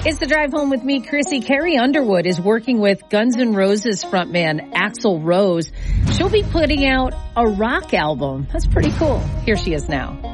It's the drive home with me, Chrissy. Carrie Underwood is working with Guns N' Roses frontman Axl Rose. She'll be putting out a rock album. That's pretty cool. Here she is now.